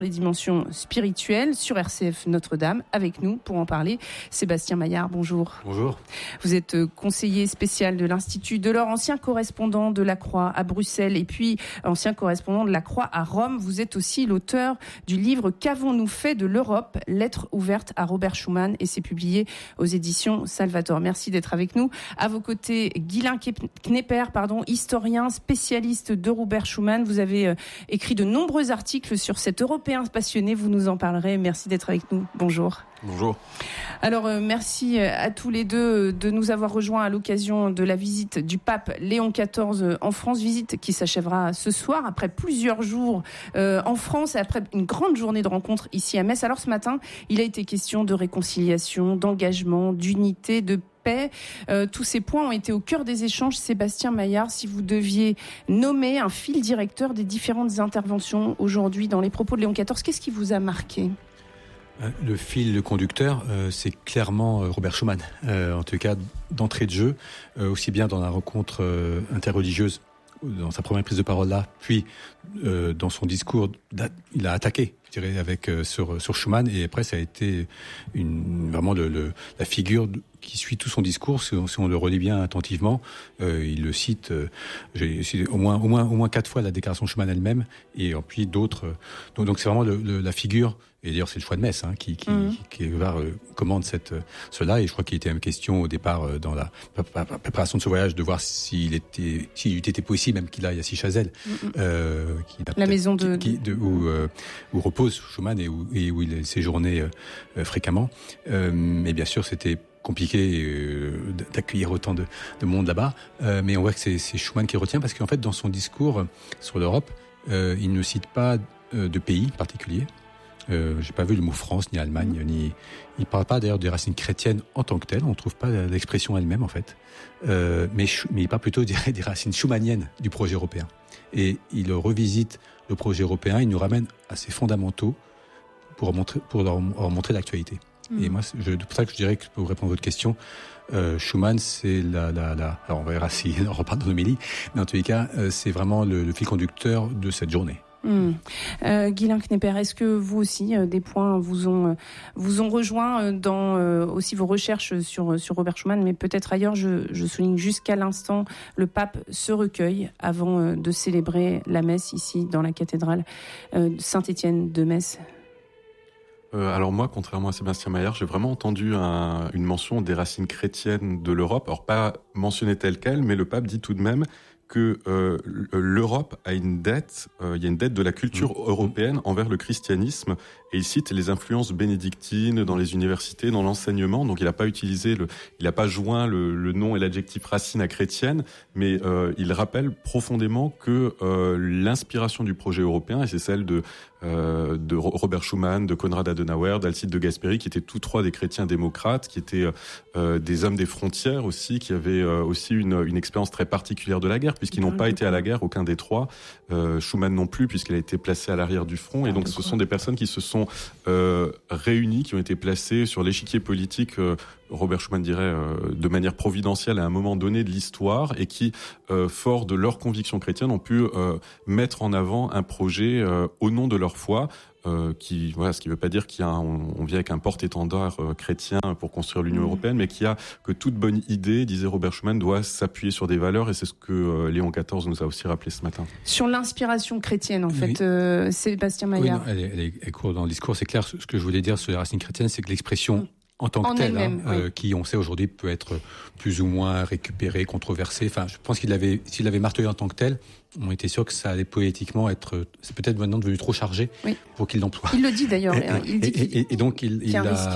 les dimensions spirituelles sur RCF Notre-Dame. Avec nous pour en parler, Sébastien Maillard, bonjour. Bonjour. Vous êtes conseiller spécial de l'Institut Delors, ancien correspondant de la Croix à Bruxelles et puis ancien correspondant de la Croix à Rome. Vous êtes aussi l'auteur du livre « Qu'avons-nous fait de l'Europe ? Lettre ouverte à Robert Schuman » et c'est publié aux éditions Salvator. Merci d'être avec nous. À vos côtés, Ghislain Knepper, historien, spécialiste de Robert Schuman. Vous avez écrit de nombreux articles sur cet Européen passionné, vous nous en parlerez. Merci d'être avec nous. Bonjour. Bonjour. Alors, merci à tous les deux de nous avoir rejoints à l'occasion de la visite du pape Léon XIV en France, visite qui s'achèvera ce soir après plusieurs jours en France et après une grande journée de rencontres ici à Metz. Alors ce matin, il a été question de réconciliation, d'engagement, d'unité, de paix. Tous ces points ont été au cœur des échanges. Sébastien Maillard, si vous deviez nommer un fil directeur des différentes interventions aujourd'hui dans les propos de Léon XIV, qu'est-ce qui vous a marqué ? Le fil conducteur, c'est clairement Robert Schuman. En tout cas, d'entrée de jeu, aussi bien dans la rencontre interreligieuse, dans sa première prise de parole là, puis dans son discours, il a attaqué, je dirais, sur Schuman, et après ça a été vraiment la figure qui suit tout son discours. Si on le relit bien attentivement, il le cite, j'ai cité au moins 4 fois la déclaration de Schuman elle-même, et puis d'autres. Donc c'est vraiment la figure. Et d'ailleurs, c'est le choix de Metz qui commande cela. Et je crois qu'il était même question au départ dans la préparation de ce voyage de voir s'il eût été possible même qu'il aille à Sichazel, la maison où repose Schuman et où il séjournait fréquemment. Mais bien sûr, c'était compliqué d'accueillir autant de monde là-bas. Mais on voit que c'est Schuman qui retient parce qu'en fait, dans son discours sur l'Europe, il ne cite pas de pays particulier. J'ai pas vu le mot France ni Allemagne, il parle pas d'ailleurs des racines chrétiennes en tant que telles. On trouve pas l'expression elle-même en fait, mais il parle plutôt des racines schumaniennes du projet européen. Et il revisite le projet européen. Il nous ramène à ses fondamentaux pour leur montrer l'actualité. Et moi, c'est pour ça que je dirais que pour répondre à votre question, Schuman, c'est alors on verra si on reparle dans l'homélie, mais en tous les cas, c'est vraiment le fil conducteur de cette journée. Ghislain Knepper, est-ce que vous aussi, des points vous ont rejoint dans aussi vos recherches sur Robert Schuman, mais peut-être ailleurs, je souligne jusqu'à l'instant, le pape se recueille avant de célébrer la messe ici dans la cathédrale Saint-Étienne de Metz. Alors moi, contrairement à Sébastien Maillard, j'ai vraiment entendu une mention des racines chrétiennes de l'Europe. Alors pas mentionnée telle quelle, mais le pape dit tout de même que l'Europe a une dette, il y a une dette de la culture européenne envers le christianisme, et il cite les influences bénédictines dans les universités, dans l'enseignement. Donc il n'a pas joint le nom et l'adjectif racine à chrétienne, mais il rappelle profondément que l'inspiration du projet européen, et c'est celle de Robert Schuman, de Konrad Adenauer, d'Alcide de Gasperi, qui étaient tous trois des chrétiens démocrates, qui étaient des hommes des frontières aussi, qui avaient aussi une expérience très particulière de la guerre, puisqu'ils n'ont pas été à la guerre, aucun des trois. Schuman non plus, puisqu'il a été placé à l'arrière du front. Et donc ce sont des personnes qui se sont réunies, qui ont été placées sur l'échiquier politique, Robert Schuman dirait, de manière providentielle à un moment donné de l'histoire, et qui, fort de leurs convictions chrétiennes, ont pu mettre en avant un projet au nom de leur foi, ce qui veut pas dire on vient avec un porte-étendard chrétien pour construire l'Union européenne, mais que toute bonne idée, disait Robert Schuman, doit s'appuyer sur des valeurs, et c'est ce que Léon XIV nous a aussi rappelé ce matin. Sur l'inspiration chrétienne, en fait, Sébastien Maillard. Oui, elle est courte dans le discours, c'est clair. Ce que je voulais dire sur les racines chrétiennes, c'est que l'expression en tant que telle, qui on sait aujourd'hui peut être plus ou moins récupérée, controversée. Enfin, je pense s'il l'avait martelé en tant que tel, on était sûr que ça allait poétiquement c'est peut-être maintenant devenu trop chargé pour qu'il l'emploie. Il le dit d'ailleurs. Et donc il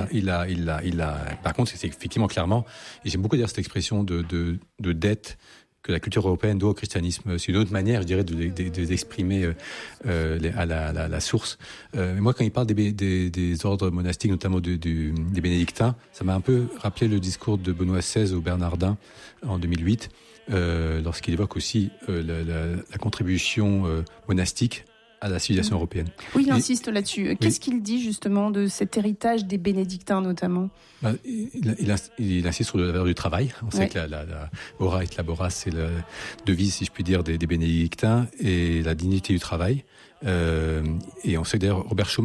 a. Par contre, c'est effectivement clairement. Et j'aime beaucoup dire cette expression de dette que la culture européenne doit au christianisme. C'est une autre manière, je dirais, de l'exprimer à la source. Mais moi, quand il parle des ordres monastiques, notamment des bénédictins, ça m'a un peu rappelé le discours de Benoît XVI aux Bernardins en 2008, lorsqu'il évoque aussi la contribution monastique à la civilisation européenne. Oui, il insiste là-dessus. Qu'est-ce qu'il dit justement de cet héritage des bénédictins notamment? Il insiste sur la valeur du travail. On sait que la ora et labora, c'est la devise, si je puis dire, des bénédictins, et la dignité du travail. Et on sait d'ailleurs, Robert Schuman